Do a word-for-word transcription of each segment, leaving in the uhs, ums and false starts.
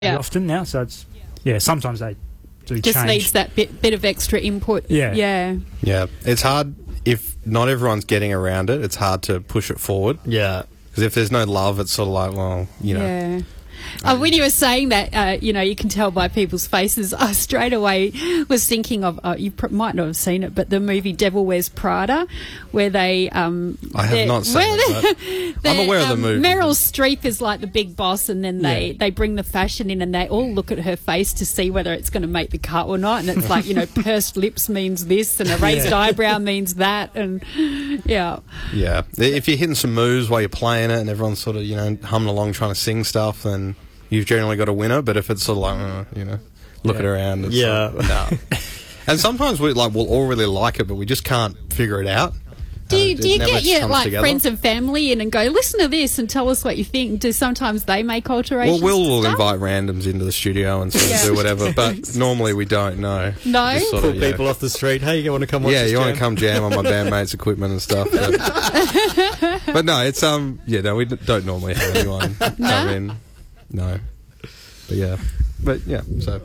yeah. often now. So it's yeah. Sometimes they do Just change. needs that bit bit of extra input. Yeah. Yeah. Yeah, it's hard if not everyone's getting around it. It's hard to push it forward. Yeah. Because if there's no love, it's sort of like, well, you know. Yeah. Uh, when you were saying that, uh, you know, you can tell by people's faces, I straight away was thinking of, uh, you pr- might not have seen it, but the movie Devil Wears Prada, where they... Um, I have not seen it, but I'm aware of the um, movie. Meryl Streep is like the big boss, and then they, Yeah. they bring the fashion in and they all look at her face to see whether it's going to make the cut or not. And it's like, you know, pursed lips means this and a raised Yeah. eyebrow means that. And, yeah. Yeah. If you're hitting some moves while you're playing it and everyone's sort of, you know, humming along trying to sing stuff, then you've generally got a winner. But if it's sort of like, uh, you know, looking Yeah. around, it's Yeah. like, nah. And sometimes we like we'll all really like it, but we just can't figure it out. Do you, And it do you never get your comes like together. friends and family in and go, listen to this and tell us what you think? Do sometimes they make Well, alterations? Will to will stuff? invite randoms into the studio and sort of Yeah. do whatever, but normally we don't know. No? Just sort Pull of, yeah. people off the street. Hey, you want to come watch Yeah, this you want jam? to come jam on my bandmates' equipment and stuff. But, but no, it's um, yeah, no, we d- don't normally have anyone come in. No, but yeah, but yeah, so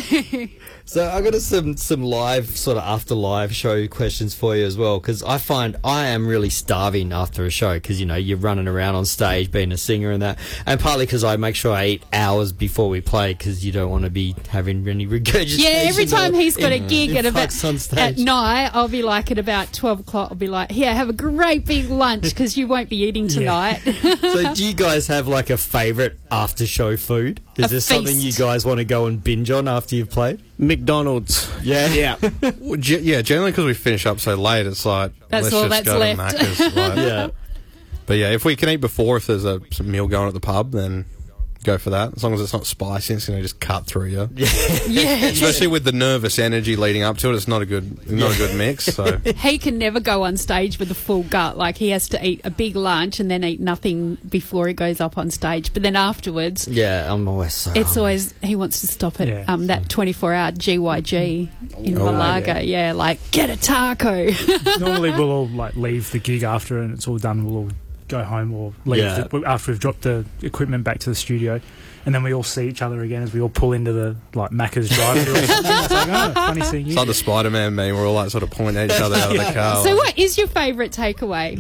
So I got some some live sort of after live show questions for you as well, because I find I am really starving after a show, because you know you're running around on stage being a singer and that, and partly because I make sure I eat hours before we play, because you don't want to be having any regurgitation. Yeah, every time or he's got a in- gig at about influx on at stage. night, I'll be like at about twelve o'clock. I'll be like, "Here, have a great big lunch because you won't be eating tonight." So do you guys have like a favourite after show food? Is A there something you feast. guys want to go and binge on after you've played? McDonald's. Yeah. Yeah. well, ge- yeah, generally because we finish up so late, it's like That's let's all just that's go left. to Macca's. Like, Yeah. But yeah, if we can eat before, if there's a some meal going at the pub, then go for that. As long as it's not spicy, it's going to just cut through you. yeah, Especially with the nervous energy leading up to it, it's not a good not a good mix. So he can never go on stage with a full gut. Like he has to eat a big lunch and then eat nothing before he goes up on stage. But then afterwards, Yeah, I'm always so it's hungry. always he wants to stop at Yeah. um, that twenty-four hour G Y G in Oh, Malaga. Yeah. like get a taco. Normally we'll all like leave the gig after and it's all done. We'll all go home or leave Yeah. the, after we've dropped the equipment back to the studio, and then we all see each other again as we all pull into the like Macca's drive-thru. It's like, oh, funny seeing you. it's like the Spider-Man meme. We're all like sort of pointing at each other out of the car. So, what is your favourite takeaway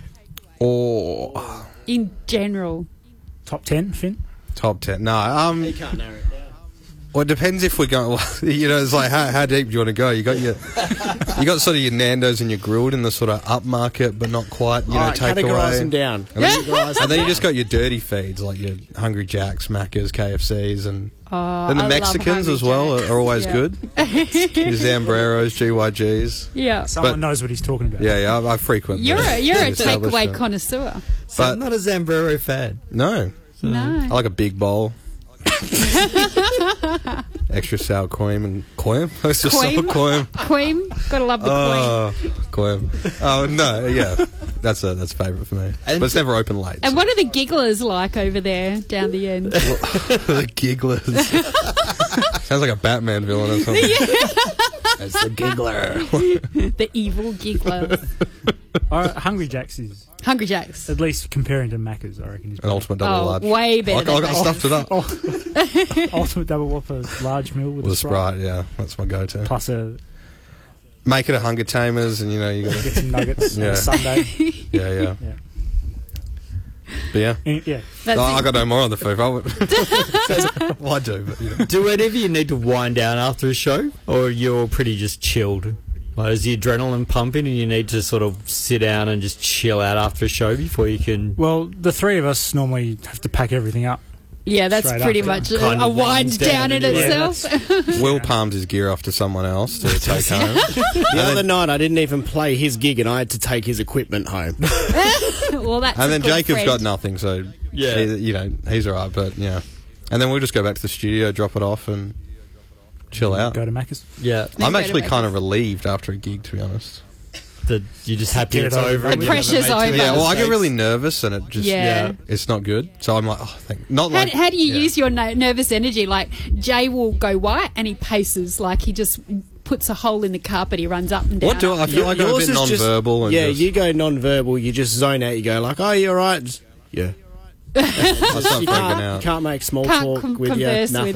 Or in general? Top ten, Finn. top ten. No, um, Can't narrow it down. well, it depends if we're going. Well, you know, it's like how, how deep do you want to go? You got your, you got sort of your Nando's and your grilled in the sort of upmarket, but not quite. You know, Alright, categorise them takeaway. down. And then, and then you just got your dirty feeds like your Hungry Jacks, Macca's, K F C's, and Oh, then the I love Mexicans Hungry as well Jack. are, are always Yeah. good. Your Zambreros, G Y Gs. Yeah. Someone But- knows what he's talking about. Yeah, yeah, I, I frequent. You're the- a, you're the a established takeaway shop. connoisseur. So but- I'm not a Zambrero fan. No, I No. like a big bowl. Extra sour cream and cream. It's just sour Cream? cream. Queen. Gotta love the Oh, cream. Oh no, yeah, that's a that's a favourite for me. And- but it's never open late. queen. And what are the gigglers like over there down the end? the gigglers. Sounds like a Batman villain or something. That's the giggler. The evil gigglers. All right, Hungry Jack's is Hungry Jacks. at least comparing to Macca's, I reckon. Is An ultimate double Oh, large. way better I, I, than I stuffed it up. Oh, ultimate double whopper, large meal with, With a a Sprite, yeah, that's my go-to. plus a Make it a Hunger Tamers, and you know you got get some nuggets on Yeah. a Sunday. yeah, yeah, Yeah. but yeah. And, yeah, That's I, I it. got no more on the food. I would- well, I do, but you know. Do any of you need to wind down after a show, or you're pretty just chilled? Like, is the adrenaline pumping and you need to sort of sit down and just chill out after a show before you can... well, the three of us normally have to pack everything up. Yeah, that's Straight pretty up, much a, kind a of wind winds down down in and- yeah, itself. Will palmed his gear off to someone else to take home. The other night, I didn't even play his gig, and I had to take his equipment home. Well, that's And a then good Jacob's friend. got nothing, so Yeah. he- you know he's all right. But yeah, and then we'll just go back to the studio, drop it off, and chill out. Go to Macca's. Yeah, Then I'm go to actually Macca's. kind of relieved after a gig, to be honest. that you're just happy Get it's it over over. with. and The you haven't pressure's made too over. many Yeah, well, I get mistakes. really nervous, and it just Yeah. it's not good. So I'm like, oh, thank not How, like. how do you yeah. use your no- nervous energy? Like, Jay will go white and he paces, like he just puts a hole in the carpet, he runs up and down. What do I up feel and like? down. I'm a Yours bit is just- non-verbal and yeah, just- you go non-verbal. You just zone out. You go like, "Oh, you're right." Yeah. I start You freaking can't, out. you can't make small Can't talk com- with you. converse Nothing.